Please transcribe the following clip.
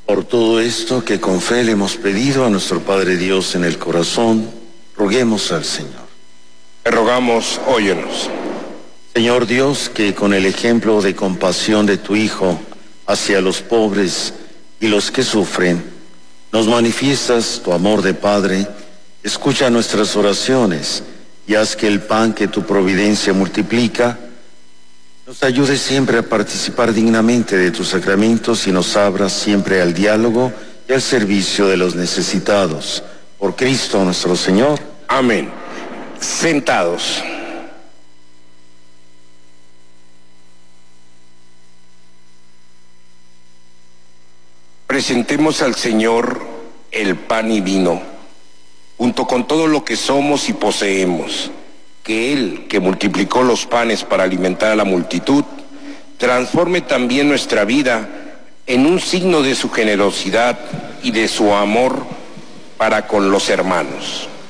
Por todo esto que con fe le hemos pedido a nuestro Padre Dios en el corazón, roguemos al Señor. Te rogamos, óyenos. Señor Dios, que con el ejemplo de compasión de tu Hijo hacia los pobres y los que sufren, nos manifiestas tu amor de Padre, escucha nuestras oraciones y haz que el pan que tu providencia multiplica nos ayude siempre a participar dignamente de tus sacramentos y nos abra siempre al diálogo y al servicio de los necesitados. Por Cristo nuestro Señor. Amén. Sentados. Presentemos al Señor el pan y vino, junto con todo lo que somos y poseemos. Que Él, que multiplicó los panes para alimentar a la multitud, transforme también nuestra vida en un signo de su generosidad y de su amor para con los hermanos.